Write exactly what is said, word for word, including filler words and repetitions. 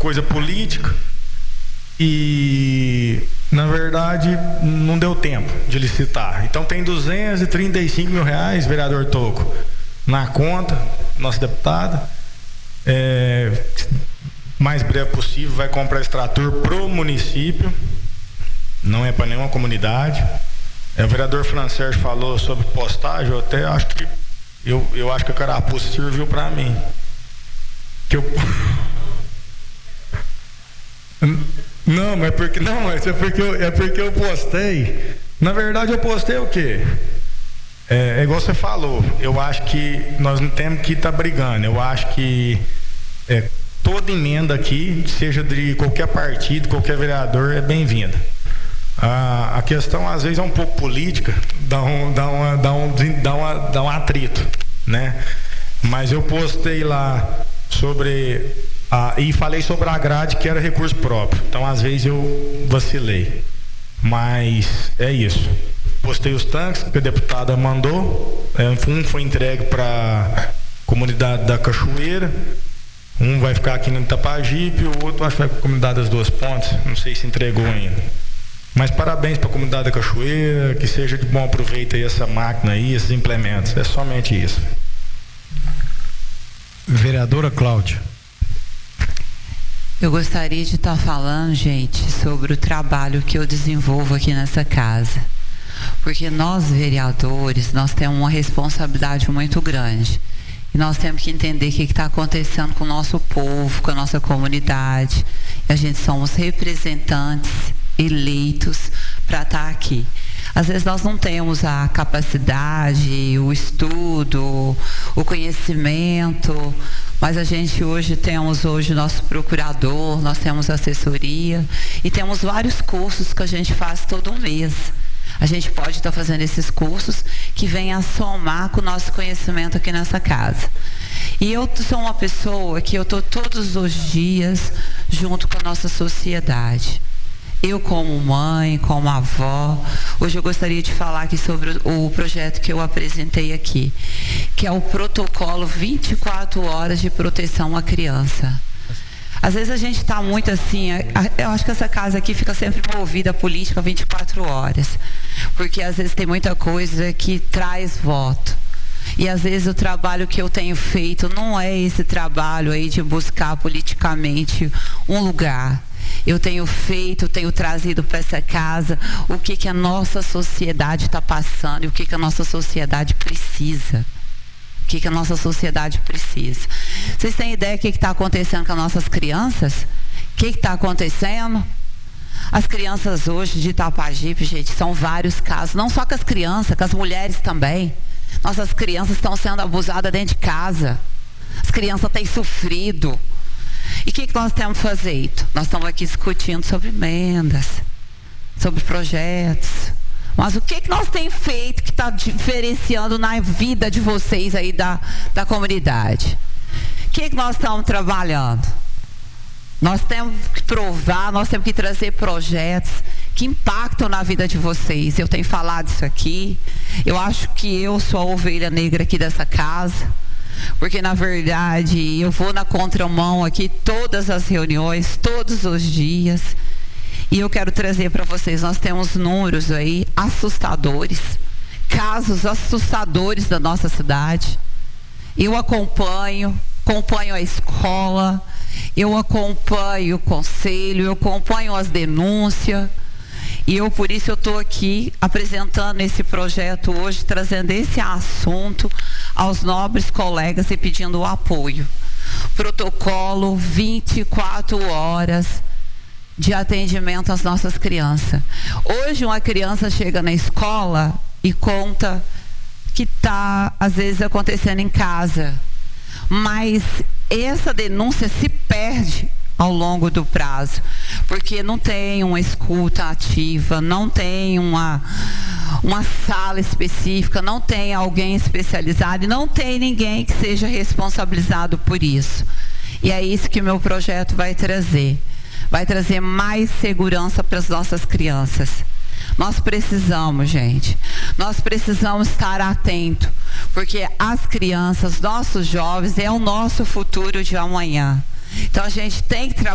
coisa política e, na verdade, não deu tempo de licitar. Então tem duzentos e trinta e cinco mil reais, vereador Toco, na conta, nossa deputada. É, mais breve possível vai comprar esse trator pro município, não é para nenhuma comunidade. É, o vereador Francérgio falou sobre postagem, eu até acho que eu, eu acho que a carapuça serviu para mim. Que eu Não, mas porque não, é porque eu, é porque eu postei. Na verdade, eu postei o quê? É, é igual você falou. Eu acho que nós não temos que estar tá brigando. Eu acho que é, toda emenda aqui, seja de qualquer partido, qualquer vereador, é bem-vinda. A, a questão às vezes é um pouco política, dá um, dá uma, dá um, dá uma, dá um atrito, né? Mas eu postei lá sobre a, e falei sobre a grade, que era recurso próprio. Então às vezes eu vacilei, mas é isso. Postei os tanques que a deputada mandou. É, um foi entregue para comunidade da Cachoeira, um vai ficar aqui no Itapajipe, o outro acho que vai para a comunidade das Duas Pontes. Não sei se entregou ainda. Mas parabéns para a comunidade da Cachoeira, que seja de bom proveito aí essa máquina aí, esses implementos. É somente isso. Vereadora Cláudia. Eu gostaria de estar falando, gente, sobre o trabalho que eu desenvolvo aqui nessa casa. Porque nós, vereadores, nós temos uma responsabilidade muito grande. E nós temos que entender o que está acontecendo com o nosso povo, com a nossa comunidade. E a gente somos representantes eleitos para estar aqui. Às vezes nós não temos a capacidade, o estudo, o conhecimento, mas a gente hoje temos hoje nosso procurador, nós temos assessoria e temos vários cursos que a gente faz todo mês. A gente pode estar fazendo esses cursos que vêm a somar com o nosso conhecimento aqui nessa casa. E eu sou uma pessoa que eu estou todos os dias junto com a nossa sociedade. Eu como mãe, como avó, hoje eu gostaria de falar aqui sobre o projeto que eu apresentei aqui, que é o protocolo vinte e quatro horas de proteção à criança. Às vezes a gente está muito assim, eu acho que essa casa aqui fica sempre movida a política vinte e quatro horas, porque às vezes tem muita coisa que traz voto. E às vezes o trabalho que eu tenho feito não é esse trabalho aí de buscar politicamente um lugar. Eu tenho feito, tenho trazido para essa casa o que, que a nossa sociedade está passando e o que, que a nossa sociedade precisa. O que, que a nossa sociedade precisa. Vocês têm ideia do que está acontecendo com as nossas crianças? O que está acontecendo? As crianças hoje de Itapajipe, gente, são vários casos. Não só com as crianças, com as mulheres também. Nossas crianças estão sendo abusadas dentro de casa. As crianças têm sofrido. E o que, que nós temos feito? Nós estamos aqui discutindo sobre emendas, sobre projetos. Mas o que, que nós temos feito que está diferenciando na vida de vocês aí da, da comunidade? O que, que nós estamos trabalhando? Nós temos que provar, nós temos que trazer projetos que impactam na vida de vocês. Eu tenho falado isso aqui. Eu acho que eu sou a ovelha negra aqui dessa casa. Porque na verdade eu vou na contramão aqui todas as reuniões, todos os dias, e eu quero trazer para vocês, nós temos números aí assustadores, casos assustadores da nossa cidade. Eu acompanho, acompanho a escola, eu acompanho o conselho, eu acompanho as denúncias. E eu, por isso, eu estou aqui apresentando esse projeto hoje, trazendo esse assunto aos nobres colegas e pedindo o apoio. Protocolo vinte e quatro horas de atendimento às nossas crianças. Hoje, uma criança chega na escola e conta que está, às vezes, acontecendo em casa. Mas essa denúncia se perde ao longo do prazo, porque não tem uma escuta ativa, não tem uma, uma sala específica, não tem alguém especializado e não tem ninguém que seja responsabilizado por isso. E é isso que o meu projeto vai trazer. Vai trazer mais segurança para as nossas crianças. Nós precisamos, gente, nós precisamos estar atentos, porque as crianças, nossos jovens, é o nosso futuro de amanhã. Então a gente tem que trabalhar